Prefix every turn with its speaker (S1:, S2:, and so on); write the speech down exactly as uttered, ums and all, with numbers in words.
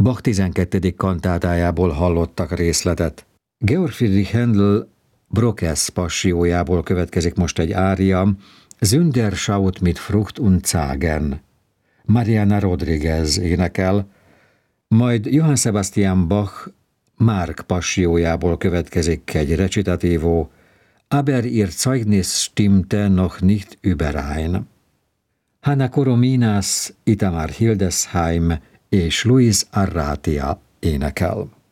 S1: Bach tizenkettedik kantátájából hallottak részletet. Georg Friedrich Händel Brockes passiójából következik most egy ária, Sünder schaut mit Frucht und Zagen. Mariana Rodriguez énekel, majd Johann Sebastian Bach Mark passiójából következik egy recitativo, Aber ihr Zeugnis stimmte noch nicht überein. Hanna Korominas, Itamar Hildesheim és Luis Arratia énekel.